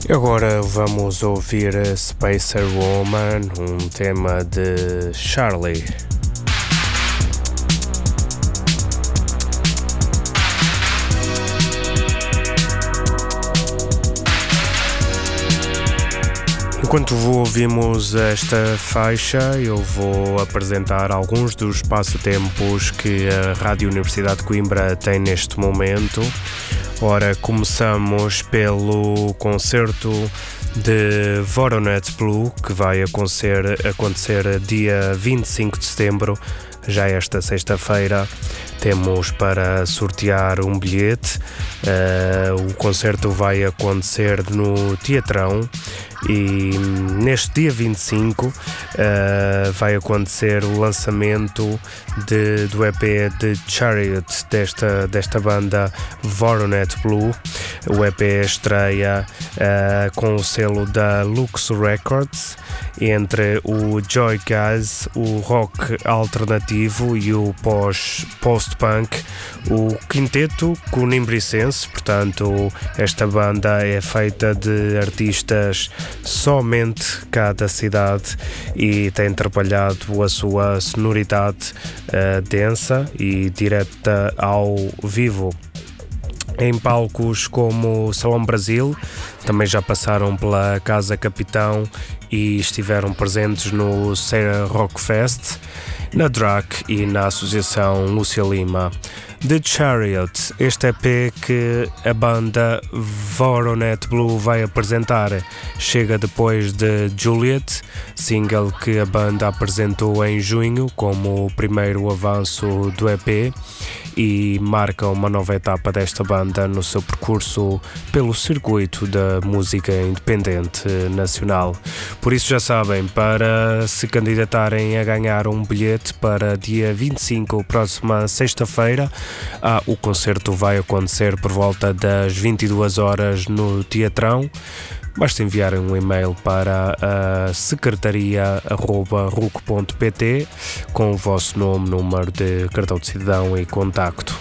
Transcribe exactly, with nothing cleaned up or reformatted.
Agora vamos ouvir Spacer Woman, um tema de Charlie. Enquanto ouvimos esta faixa, eu vou apresentar alguns dos passatempos que a Rádio Universidade de Coimbra tem neste momento. Ora, começamos pelo concerto de Voronet Blue, que vai acontecer, acontecer dia vinte e cinco de setembro, já esta sexta-feira. Temos para sortear um bilhete. Uh, o concerto vai acontecer no Teatrão e neste dia vinte e cinco uh, vai acontecer o lançamento de, do E P de Chariot desta, desta banda Voronet Blue. O E P estreia uh, com o selo da Lux Records, entre o Joy Gaz, o rock alternativo e o pós, post-punk, o quinteto conimbricense. Portanto, esta banda é feita de artistas somente cá da cidade e tem trabalhado a sua sonoridade uh, densa e direta ao vivo. Em palcos como o Salão Brasil, também já passaram pela Casa Capitão e estiveram presentes no Serra Rock Fest, na D R A C e na Associação Lúcia Lima. The Chariot, este E P que a banda Voronet Blue vai apresentar, chega depois de Juliet, single que a banda apresentou em junho como o primeiro avanço do E P, e marca uma nova etapa desta banda no seu percurso pelo circuito da música independente nacional. Por isso já sabem, para se candidatarem a ganhar um bilhete para dia vinte e cinco, próxima sexta-feira, ah, o concerto vai acontecer por volta das vinte e duas horas no Teatrão. Basta enviarem um e-mail para a secretaria arroba ruco ponto pt com o vosso nome, número de cartão de cidadão e contacto.